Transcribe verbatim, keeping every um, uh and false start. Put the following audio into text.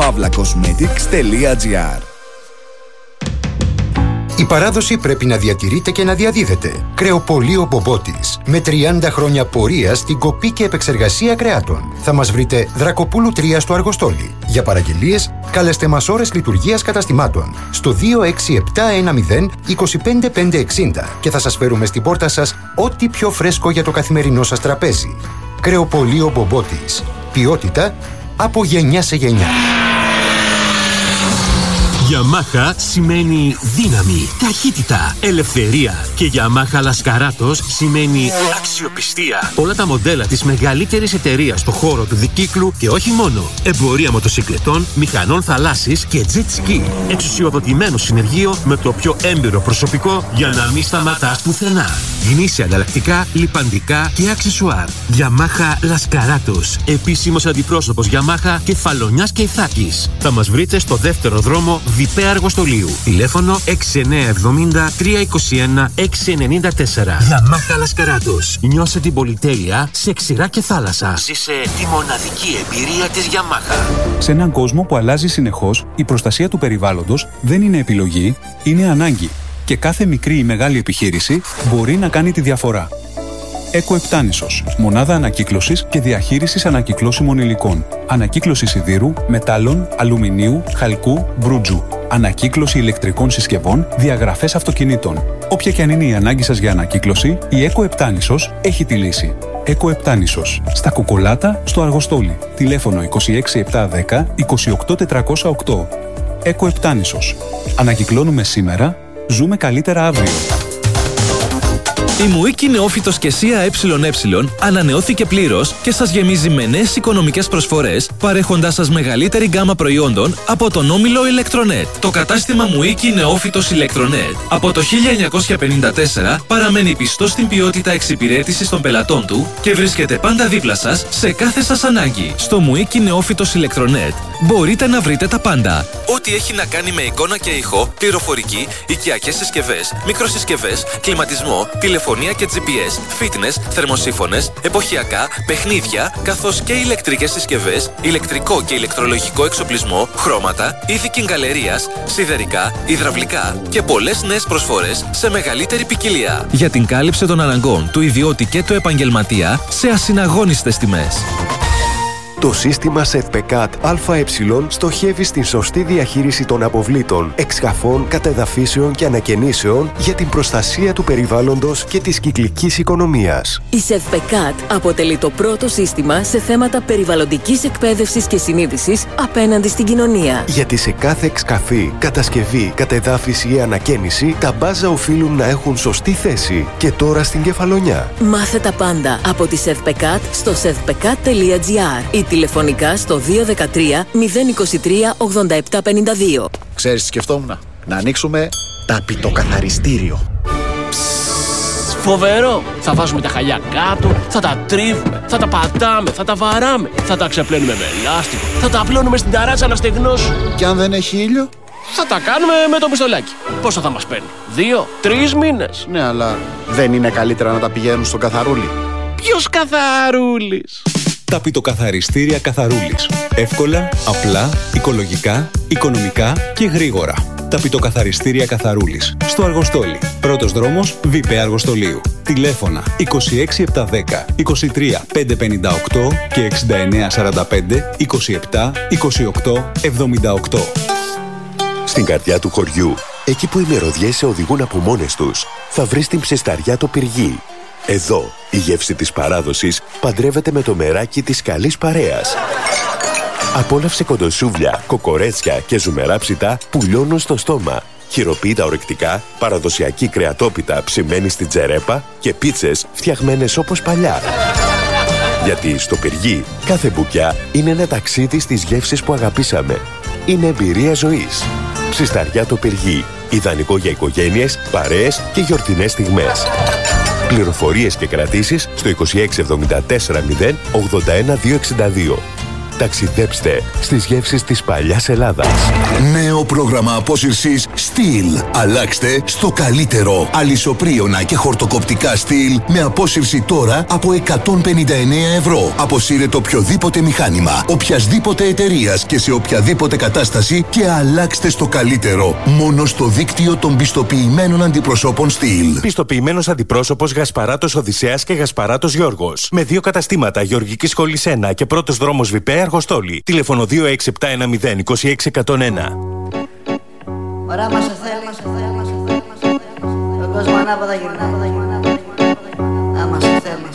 παύλα κοσμέτικς τελεία τζι άρ. Η παράδοση πρέπει να διατηρείται και να διαδίδεται. Κρεοπωλείο Μπομπότης. Με τριάντα χρόνια πορεία στην κοπή και επεξεργασία κρεάτων. Θα μας βρείτε Δρακοπούλου τρία στο Αργοστόλι. Για παραγγελίες, καλέστε μας ώρες λειτουργίας καταστημάτων στο δύο έξι επτά ένα μηδέν είκοσι πέντε πεντακόσια εξήντα και θα σας φέρουμε στην πόρτα σας ό,τι πιο φρέσκο για το καθημερινό σας τραπέζι. Κρεοπωλείο Μπομπότης. Ποιότητα από γενιά σε γενιά. Yamaha σημαίνει δύναμη, ταχύτητα, ελευθερία. Και Yamaha Laskaratos σημαίνει αξιοπιστία. Όλα τα μοντέλα της μεγαλύτερης εταιρείας στο χώρο του δικύκλου και όχι μόνο. Εμπορία μοτοσυκλετών, μηχανών θαλάσσης και jet ski. Εξουσιοδοτημένο συνεργείο με το πιο έμπειρο προσωπικό για να μην σταματάς πουθενά. Γνήσια ανταλλακτικά, λιπαντικά και αξεσουάρ. Yamaha Laskaratos. Επίσημος αντιπρόσωπος Yamaha Κεφαλονιάς και Ιθάκης. Θα μας βρείτε στο δεύτερο δρόμο Βιπέ Αργοστολίου. Τηλέφωνο έξι εννιά επτά μηδέν τρία δύο ένα έξι εννιά τέσσερα. Yamaha Laskaratos. Νιώσε την πολυτέλεια σε ξηρά και θάλασσα. Ζήσε τη μοναδική εμπειρία της Yamaha. Σε έναν κόσμο που αλλάζει συνεχώς, η προστασία του περιβάλλοντος δεν είναι επιλογή, είναι ανάγκη. Και κάθε μικρή ή μεγάλη επιχείρηση μπορεί να κάνει τη διαφορά. Εκοεπτάνησος. Μονάδα ανακύκλωσης και διαχείρισης ανακυκλώσιμων υλικών. Ανακύκλωση σιδήρου, μετάλλων, αλουμινίου, χαλκού, μπρούτζου. Ανακύκλωση ηλεκτρικών συσκευών, διαγραφές αυτοκινήτων. Όποια και αν είναι η ανάγκη σας για ανακύκλωση, η Εκοεπτάνησος έχει τη λύση. Εκοεπτάνησος. Στα Κουκολάτα, στο Αργοστόλι. Τηλέφωνο είκοσι έξι επτακόσια δέκα είκοσι οκτώ τετρακόσια οκτώ. Εκοεπτάνησος. Ανακυκλώνουμε σήμερα, ζούμε καλύτερα αύριο. Η Μουίκη Νεόφυτος και ΣΥΑ ΕΕ ανανεώθηκε πλήρως και σας γεμίζει με νέες οικονομικές προσφορές, παρέχοντάς σας μεγαλύτερη γκάμα προϊόντων από τον όμιλο Electronet. Το κατάστημα Μουίκη Νεόφυτος Electronet από το χίλια εννιακόσια πενήντα τέσσερα παραμένει πιστό στην ποιότητα εξυπηρέτησης των πελατών του και βρίσκεται πάντα δίπλα σας σε κάθε σας ανάγκη. Στο Μουίκη Νεόφυτος Electronet μπορείτε να βρείτε τα πάντα. Ό,τι έχει να κάνει με εικόνα και ήχο, πληροφορική, οικιακές συσκευές, μικροσυσκευές, κλιματισμό, τηλεφωνία και τζι πι ες, fitness, θερμοσύφωνες, εποχιακά, παιχνίδια, καθώς και ηλεκτρικές συσκευές, ηλεκτρικό και ηλεκτρολογικό εξοπλισμό, χρώματα, είδη κιγκαλερίας, σιδερικά, υδραυλικά και πολλές νέες προσφορές σε μεγαλύτερη ποικιλία. Για την κάλυψη των αναγκών του ιδιώτη και του επαγγελματία σε ασυναγώνιστες τιμές. Το σύστημα ΣΕΔΠΕΚΑΤ ΑΕ στοχεύει στην σωστή διαχείριση των αποβλήτων, εξκαφών, κατεδαφίσεων και ανακαινήσεων για την προστασία του περιβάλλοντος και της κυκλικής οικονομίας. Η ΣΕΔΠΕΚΑΤ αποτελεί το πρώτο σύστημα σε θέματα περιβαλλοντικής εκπαίδευσης και συνείδησης απέναντι στην κοινωνία. Γιατί σε κάθε εξκαφή, κατασκευή, κατεδάφιση ή ανακαίνιση, τα μπάζα οφείλουν να έχουν σωστή θέση. Και τώρα στην Κεφαλονιά. Μάθε τα πάντα από τη ΣΕΔΠΕΚΑΤ στο σεδπεκατ τελεία τζι άρ. Τηλεφωνικά στο δύο ένα τρία μηδέν είκοσι τρία ογδόντα επτά πενήντα δύο. Ξέρεις τι σκεφτόμουν? Να ανοίξουμε ταπητοκαθαριστήριο. Φοβερό! Θα βάζουμε τα χαλιά κάτω, θα τα τρίβουμε, θα τα πατάμε, θα τα βαράμε, θα τα ξεπλένουμε με λάστιχο, θα τα απλώνουμε στην ταράτσα να στεγνώσουν. Και αν δεν έχει ήλιο? Θα τα κάνουμε με το πιστολάκι. Πόσο θα μας παίρνει? Δύο, τρεις μήνες. Ναι, αλλά δεν είναι καλύτερα να τα πηγαίνουν στον καθαρούλι? Ποιος καθαρούλης? Ταπητοκαθαριστήρια Καθαρούλης. Εύκολα, απλά, οικολογικά, οικονομικά και γρήγορα. Ταπητοκαθαριστήρια Καθαρούλης. Στο Αργοστόλι. Πρώτος δρόμος Βιπέ Αργοστολίου. Τηλέφωνα είκοσι έξι επτακόσια δέκα είκοσι τρία πεντακόσια πενήντα οκτώ και εξήντα εννέα σαράντα πέντε είκοσι επτά είκοσι οκτώ εβδομήντα οκτώ. Στην καρδιά του χωριού, εκεί που οι μυρωδιές σε οδηγούν από μόνες τους, θα βρεις την ψισταριά το Πυργί. Εδώ, η γεύση της παράδοσης παντρεύεται με το μεράκι της καλής παρέας. Απόλαυσε κοντοσούβλια, κοκορέτσια και ζουμερά ψητά που λιώνουν στο στόμα, χειροποίητα ορεκτικά, παραδοσιακή κρεατόπιτα ψημένη στην τζερέπα και πίτσες φτιαγμένες όπως παλιά. Γιατί στο Πυργί κάθε μπουκιά είναι ένα ταξίδι στις γεύσεις που αγαπήσαμε. Είναι εμπειρία ζωής. Ψισταριά το Πυργί. Ιδανικό για οικογένειες, παρέες και γιορτινές στιγμές. Πληροφορίες και κρατήσεις στο είκοσι έξι εβδομήντα τέσσερα μηδέν ογδόντα ένα διακόσια εξήντα δύο. Ταξιδέψτε στις γεύσεις της παλιάς Ελλάδας. Νέο πρόγραμμα απόσυρσης Steel. Αλλάξτε στο καλύτερο. Αλυσοπρίωνα και χορτοκοπτικά Steel με απόσυρση τώρα από εκατόν πενήντα εννέα ευρώ. Αποσύρετε οποιοδήποτε μηχάνημα, οποιασδήποτε εταιρείας και σε οποιαδήποτε κατάσταση και αλλάξτε στο καλύτερο. Μόνο στο δίκτυο των πιστοποιημένων αντιπροσώπων Steel. Πιστοποιημένος αντιπρόσωπος Γασπαράτος Οδυσσέας και Γασπαράτος Γιώργος. Με δύο καταστήματα Γεωργική Σχολή ένα και πρώτος δρόμος Βιπέ Αργοστόλη. Τηλέφωνο δύο έξι επτά ένα μηδέν είκοσι έξι εκατόν ένα. Ωραία μας θέλει. Τον κόσμο ανάποδα γυρνάει.